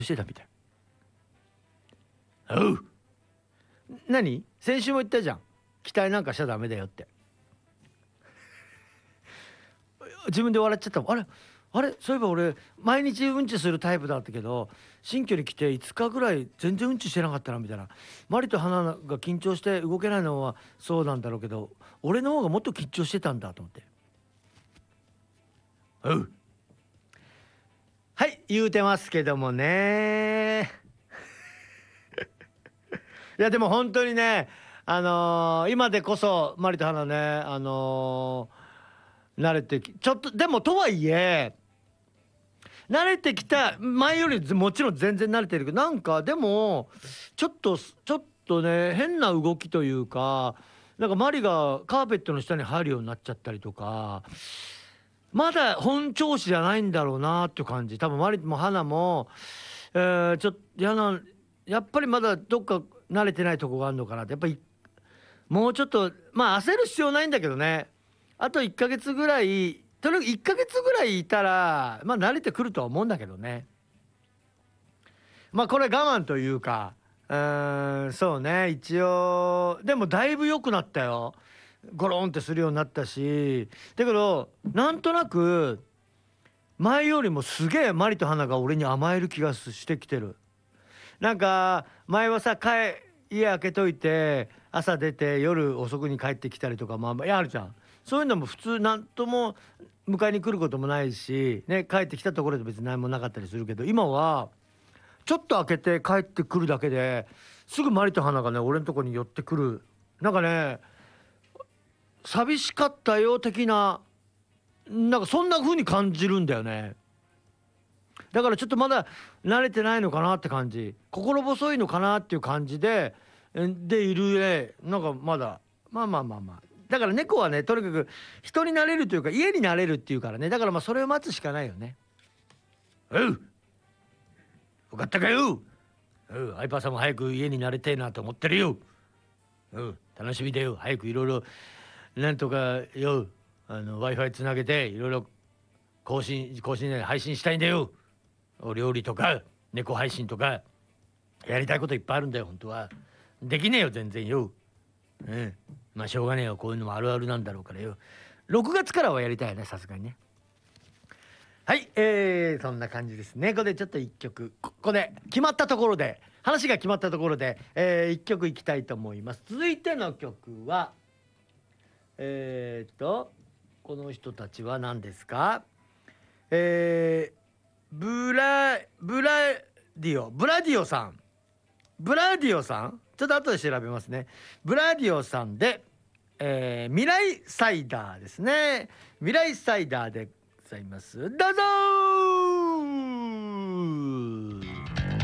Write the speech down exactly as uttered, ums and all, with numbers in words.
してたみたい。おう、何先週も言ったじゃん、期待なんかしちゃダメだよって。自分で笑っちゃったもん。あれあれ、そういえば俺毎日うんちするタイプだったけど、新居に来ていつかぐらい全然うんちしてなかったなみたいな。マリと花が緊張して動けないのはそうなんだろうけど、俺の方がもっと緊張してたんだと思って。おう、はい言うてますけどもね。いやでも本当にね、あのー今でこそマリと花ね、あのー慣れてきちょっとでもとはいえ慣れてきた前よりずもちろん全然慣れてるけど、なんかでもちょっとちょっとね変な動きというか、なんかマリがカーペットの下に入るようになっちゃったりとか、まだ本調子じゃないんだろうなっていう感じ。多分マリも花も、えー、ちょっと嫌な、やっぱりまだどっか慣れてないとこがあるのかなって。やっぱりもうちょっとまあ焦る必要ないんだけどね。あといっかげつぐらい、とにかくいっかげつぐらいいたらまあ慣れてくるとは思うんだけどね。まあこれ我慢というか、うーんそうね、一応でもだいぶ良くなったよ。ゴロンってするようになったし、だけどなんとなく前よりもすげえマリと花が俺に甘える気がしてきてる。なんか前はさ、家家開けといて朝出て夜遅くに帰ってきたりとか、まあまああるじゃん。そういうのも普通なんとも迎えに来ることもないしね、帰ってきたところで別に何もなかったりするけど、今はちょっと開けて帰ってくるだけですぐマリと花がね俺のとこに寄ってくる。なんかね、寂しかったよ的な、なんかそんな風に感じるんだよね。だからちょっとまだ慣れてないのかなって感じ、心細いのかなっていう感じででいるね。なんかまだまあまあまあまあ、だから猫はねとにかく人になれるというか家になれるっていうからね、だからまあそれを待つしかないよね。おう、分かったかよ。おう、アイパーさんも早く家に慣れてえなと思ってるよ。おう、楽しみだよ。早くいろいろなんとかよ、あの Wi-Fi つなげていろいろ更新更新ね、配信したいんだよ。お料理とか猫配信とかやりたいこといっぱいあるんだよ本当は。できねえよ全然よ。うん、まあしょうがねえよ、こういうのもあるあるなんだろうからよ。ろくがつからはやりたいよね、さすがにね。はい、えー、そんな感じですね。ここでちょっといっきょく、ここで決まったところで話が決まったところで、えー、いっきょくいきたいと思います。続いての曲はえー、っとこの人たちは何ですか。えー、ブラブラディオブラディオさんブラディオさん、ちょっと後で調べますね。ブラディオさんで、えー、未来サイダーですね。未来サイダーでございます。どうぞー。